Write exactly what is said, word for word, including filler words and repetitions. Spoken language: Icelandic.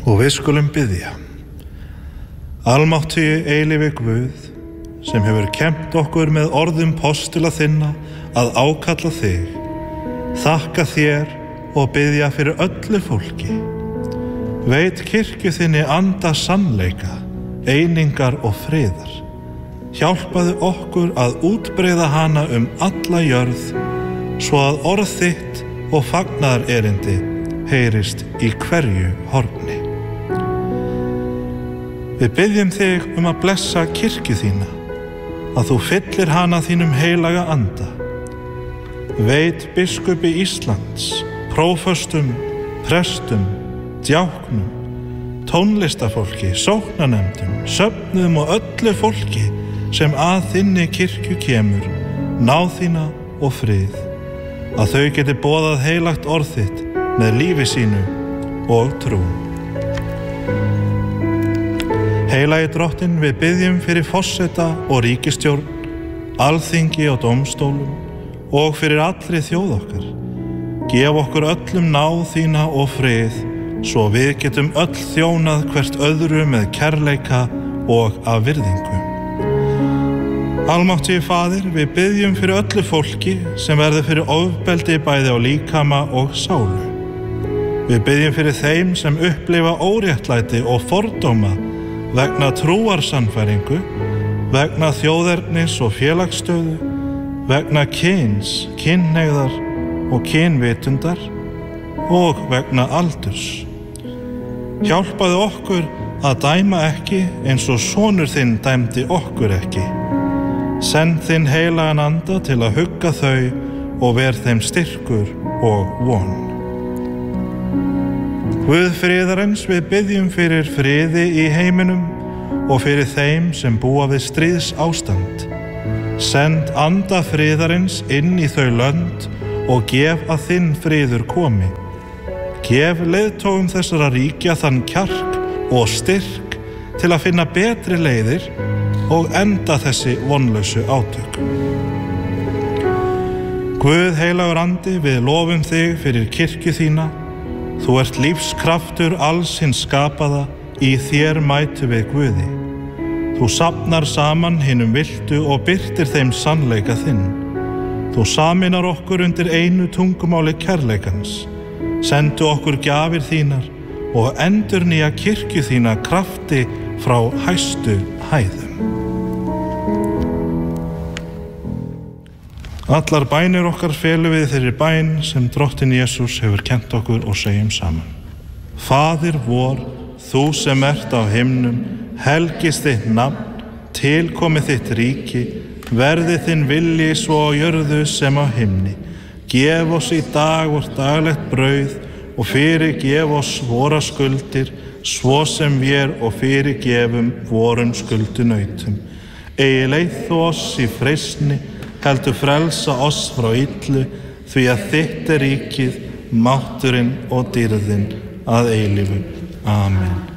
Og við skulum biðja. Almáttugri eilífi Guð, sem hefur kennt okkur með orðum postula þinna að ákalla þig, þakka þér og biðja fyrir öllu fólki. Veit kirkju þinni anda sannleika, einingar og friðar. Hjálpaðu okkur að útbreiða hana um alla jörð, svo að orð þitt og fagnaðarerindi heyrist í hverju horni. Við biðjum þig um að blessa kirkju þína, að þú fyllir hana þínum heilaga anda. Veit biskupi Íslands, próföstum, prestum, djáknum, tónlistafólki, sóknarnefndum, söfnuðum og öllu fólki sem að þinni kirkju kemur, náð þína og frið, að þau geti boðað heilagt orð þitt með lífi sínu og trú. Heilagi drottinn, við biðjum fyrir forseta og ríkisstjórn, alþingi og dómstólum og fyrir allri þjóð okkar. Gef okkur öllum náð þína og frið, svo við getum öll þjónað hvert öðru með kærleika og af virðingu. Almáttugi Faðir, við biðjum fyrir öllu fólki sem verður fyrir ofbeldi bæði á líkama og sálu. Við biðjum fyrir þeim sem upplifa óréttlæti og fordóma vegna trúarsannfæringu, vegna þjóðernis og félagsstöðu, vegna kyns, kynhneigðar og kynvitundar og vegna aldurs. Hjálpaðu okkur að dæma ekki eins og sonur þinn dæmdi okkur ekki. Send þinn heilagan anda til að hugga þau og ver þeim styrkur og von. Guð friðarins, við biðjum fyrir friði í heiminum og fyrir þeim sem búa við stríðs ástand. Send anda friðarins inn í þau lönd og gef að þinn friður komi. Gef leiðtogum þessara ríkja þann kjark og styrk til að finna betri leiðir og enda þessi vonlausu átök. Guð heilagur andi, við lofum þig fyrir kirkju þína. Þú ert lífskraftur alls hins skapaða, í þér mætu við Guði. Þú safnar saman hinum viltu og birtir þeim sannleika þinn. Þú saminar okkur undir einu tungumáli kærleikans. Sendu okkur gjafir þínar og endurnýja kirkju þína krafti frá hæstu hæðum. Allar bænir okkar felum við þeirri bæn sem drottinn Jesús hefur kennt okkur og segjum saman. Faðir vor, þú sem ert á himnum, helgist þitt nafn, tilkomi þitt ríki, verði þinn vilji svo á jörðu sem á himni. Gef oss í dag vort daglegt brauð og fyrirgef oss vora skuldir, svo sem vér og fyrirgefum vorum skuldunautum. Eigi leið þú oss í freistni, heldur frelsa oss frá illu, því að þitt er ríkið, mátturinn og dýrðin að eilífu. Amen.